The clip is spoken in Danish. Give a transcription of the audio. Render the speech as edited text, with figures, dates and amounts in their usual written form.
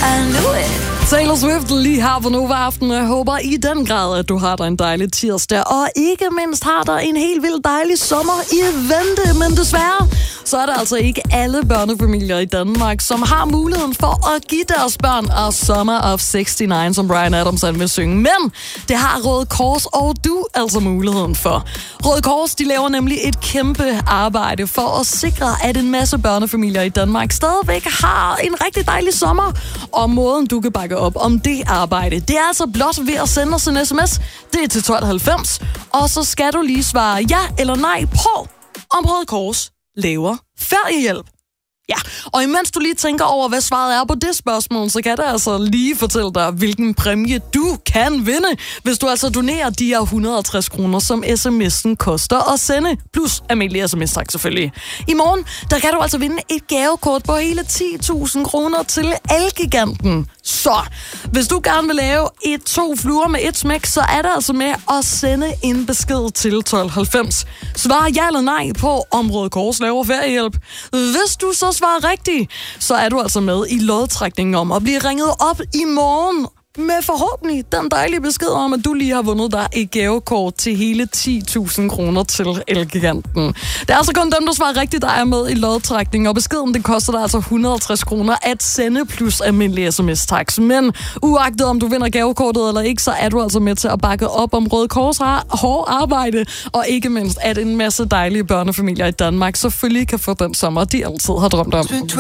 I knew it. Taylor Swift lige her på Nova Aften. Jeg håber i den grad, at du har dig en dejlig tirsdag, og ikke mindst har der en helt vildt dejlig sommer i vente. Men desværre, så er det altså ikke alle børnefamilier i Danmark, som har muligheden for at give deres børn A Summer of 69, som Bryan Adams vil synge. Men det har Røde Kors og du altså muligheden for. Røde Kors, de laver nemlig et kæmpe arbejde for at sikre, at en masse børnefamilier i Danmark stadigvæk har en rigtig dejlig sommer. Og måden, du kan bakke op om det arbejde, det er altså blot ved at sende os en sms. Det er til 1290, og så skal du lige svare ja eller nej på, om Røde Kors laver feriehjælp. Ja, og imens du lige tænker over, hvad svaret er på det spørgsmål, så kan det altså lige fortælle dig, hvilken præmie du kan vinde, hvis du altså donerer de her 160 kroner, som sms'en koster at sende, plus almindelig sms-tak selvfølgelig. I morgen, der kan du altså vinde et gavekort på hele 10.000 kroner til Elgiganten. Så, hvis du gerne vil lave to fluer med et smæk, så er det altså med at sende en besked til 1290. Svar ja eller nej på, om Røde Kors laver feriehjælp. Hvis du så svarer rigtigt, så er du altså med i lodtrækningen om at blive ringet op i morgen med forhåbentlig den dejlige besked om, at du lige har vundet dig et gavekort til hele 10.000 kroner til Elgiganten. Det er altså kun dem, der svarer rigtigt, der er med i lodtrækningen, og beskeden, det koster dig altså 150 kroner at sende plus almindelig sms-taks. Men uagtet om du vinder gavekortet eller ikke, så er du altså med til at bakke op om Røde Kors hårde arbejde, og ikke mindst, at en masse dejlige børnefamilier i Danmark selvfølgelig kan få den sommer, de altid har drømt om.